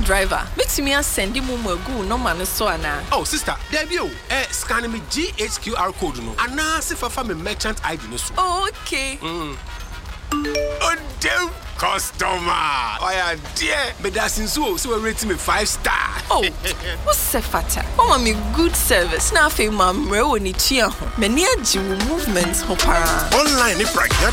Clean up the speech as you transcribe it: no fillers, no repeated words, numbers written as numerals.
driver. Makes me send him go no man so ana. Oh sister, there be scan me GHQR code no. Ana se fa me merchant ID no so. Oh, okay. Oh damn customer. Oh yeah, dear. But that's so we rate me 5 star. Oh, what's the fata? Oh, me good service. Now, if my mre woni chia ho. Many movements ho para. Online if right.